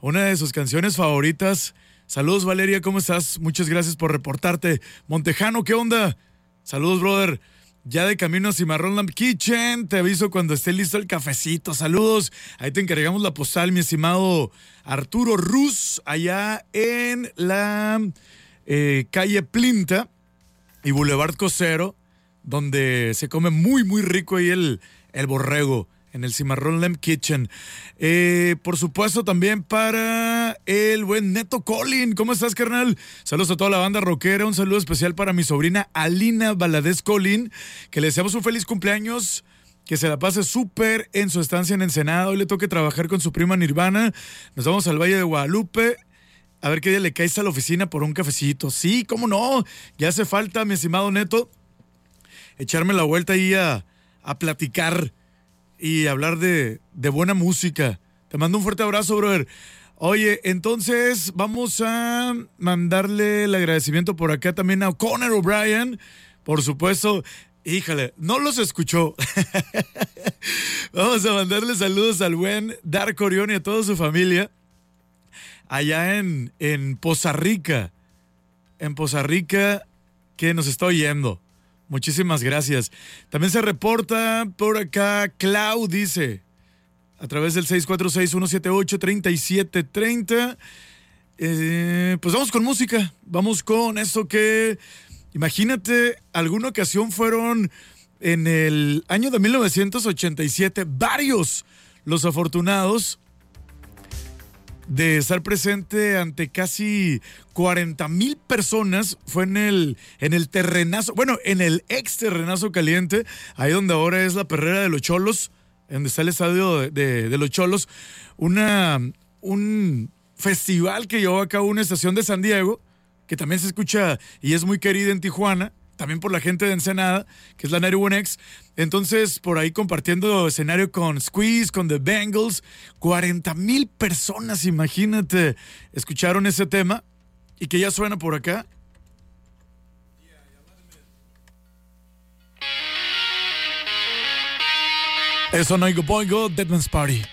una de sus canciones favoritas. Saludos, Valeria, ¿cómo estás? Muchas gracias por reportarte. Montejano, ¿qué onda? Saludos, brother. Ya de camino a Cimarrón Lamp Kitchen, te aviso cuando esté listo el cafecito. Saludos, ahí te encargamos la postal, mi estimado Arturo Ruz, allá en la calle Plinta y Boulevard Cosero, donde se come muy, muy rico ahí el borrego, en el Cimarrón Lamp Kitchen. Por supuesto, también para el buen Neto Colin. ¿Cómo estás, carnal? Saludos a toda la banda rockera. Un saludo especial para mi sobrina Alina Valadez Colin, que le deseamos un feliz cumpleaños. Que se la pase súper en su estancia en Ensenada. Hoy le toque trabajar con su prima Nirvana. Nos vamos al Valle de Guadalupe. A ver qué día le caes a la oficina por un cafecito. Sí, cómo no. Ya hace falta, mi estimado Neto, echarme la vuelta ahí a platicar y hablar de buena música. Te mando un fuerte abrazo, brother. Oye, entonces vamos a mandarle el agradecimiento por acá también a Conor O'Brien. Por supuesto, híjole, no los escuchó. Vamos a mandarle saludos al buen Dark Orión y a toda su familia allá en Poza Rica. En Poza Rica, que nos está oyendo. Muchísimas gracias. También se reporta por acá, Clau dice, a través del 646-178-3730. Pues vamos con música. Vamos con esto que, imagínate, alguna ocasión fueron en el año de 1987 varios los afortunados de estar presente ante casi 40,000 personas. Fue en el terrenazo, bueno, en el ex terrenazo caliente, ahí donde ahora es la perrera de los Cholos, donde está el estadio de los Cholos, un festival que llevó a cabo una estación de San Diego, que también se escucha y es muy querida en Tijuana, también por la gente de Ensenada, que es la 91X. Entonces, por ahí compartiendo escenario con Squeeze, con The Bangles, 40,000 personas, imagínate, escucharon ese tema y que ya suena por acá. Eso no, Boingo, Dead Man's Party.